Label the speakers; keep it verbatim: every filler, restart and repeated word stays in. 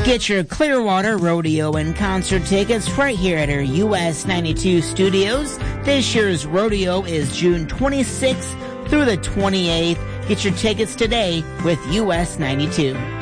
Speaker 1: Get your Clearwater Rodeo and concert tickets right here at our U S ninety-two studios. This year's rodeo is June twenty-sixth through the twenty-eighth. Get your tickets today with U S ninety-two.